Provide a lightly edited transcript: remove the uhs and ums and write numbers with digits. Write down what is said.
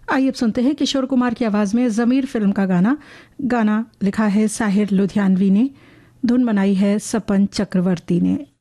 आइए अब सुनते हैं किशोर कुमार की आवाज में जमीर फिल्म का गाना लिखा है साहिर लुधियानवी ने, धुन बनाई है सपन चक्रवर्ती ने।